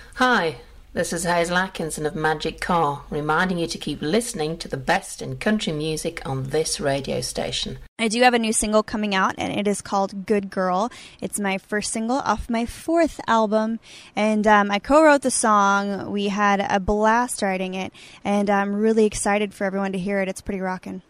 Hi, this is Hazel Atkinson of Magic Car, reminding you to keep listening to the best in country music on this radio station. I do have a new single coming out, and it is called Good Girl. It's my first single off my 4th album, and I co-wrote the song. We had a blast writing it, and I'm really excited for everyone to hear it. It's pretty rockin'.